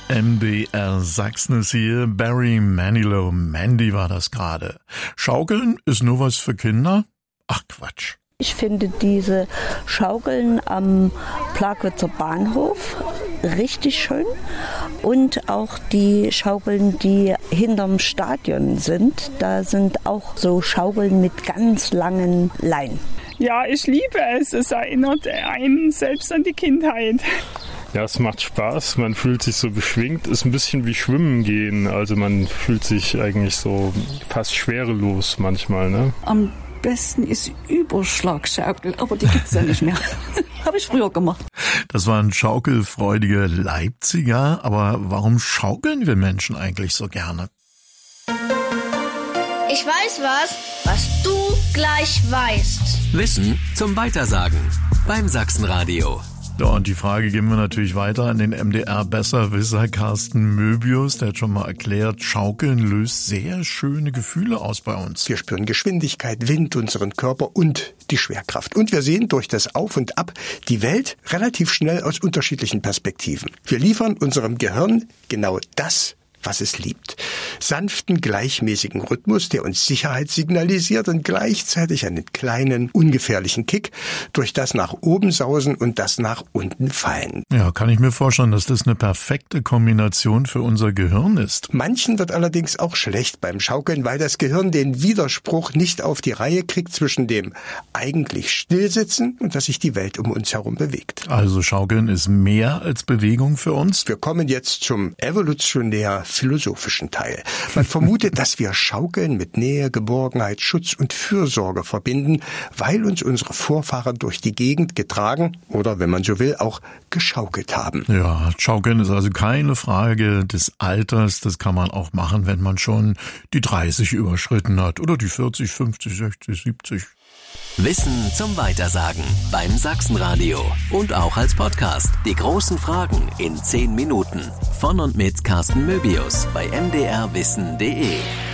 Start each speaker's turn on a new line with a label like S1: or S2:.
S1: MDR Sachsen ist hier. Barry Manilow, Mandy war das gerade. Schaukeln ist nur was für Kinder? Ach Quatsch.
S2: Ich finde diese Schaukeln am Plagwitzer Bahnhof richtig schön und auch die Schaukeln, die hinterm Stadion sind. Da sind auch so Schaukeln mit ganz langen Leinen.
S3: Ja, ich liebe es. Es erinnert einen selbst an die Kindheit.
S4: Ja, es macht Spaß, man fühlt sich so beschwingt, ist ein bisschen wie Schwimmen gehen, also man fühlt sich eigentlich so fast schwerelos manchmal, ne?
S5: Am besten ist Überschlagschaukel, aber die gibt's ja nicht mehr. Habe ich früher gemacht.
S1: Das waren schaukelfreudige Leipziger, aber warum schaukeln wir Menschen eigentlich so gerne?
S6: Ich weiß was du gleich weißt.
S7: Wissen zum Weitersagen beim Sachsenradio.
S1: Ja, und die Frage geben wir natürlich weiter an den MDR-Besserwisser Carsten Möbius. Der hat schon mal erklärt, Schaukeln löst sehr schöne Gefühle aus bei uns.
S8: Wir spüren Geschwindigkeit, Wind, unseren Körper und die Schwerkraft. Und wir sehen durch das Auf und Ab die Welt relativ schnell aus unterschiedlichen Perspektiven. Wir liefern unserem Gehirn genau das, was es liebt. Sanften, gleichmäßigen Rhythmus, der uns Sicherheit signalisiert und gleichzeitig einen kleinen, ungefährlichen Kick durch das nach oben sausen und das nach unten fallen.
S1: Ja, kann ich mir vorstellen, dass das eine perfekte Kombination für unser Gehirn ist.
S8: Manchen wird allerdings auch schlecht beim Schaukeln, weil das Gehirn den Widerspruch nicht auf die Reihe kriegt zwischen dem eigentlich Stillsitzen und dass sich die Welt um uns herum bewegt.
S1: Also Schaukeln ist mehr als Bewegung für uns?
S8: Wir kommen jetzt zum evolutionär-philosophischen Teil. Man vermutet, dass wir Schaukeln mit Nähe, Geborgenheit, Schutz und Fürsorge verbinden, weil uns unsere Vorfahren durch die Gegend getragen oder, wenn man so will, auch geschaukelt haben.
S1: Ja, Schaukeln ist also keine Frage des Alters. Das kann man auch machen, wenn man schon die 30 überschritten hat oder die 40, 50, 60, 70.
S7: Wissen zum Weitersagen beim Sachsenradio und auch als Podcast. Die großen Fragen in 10 Minuten. Von und mit Carsten Möbius bei mdrwissen.de.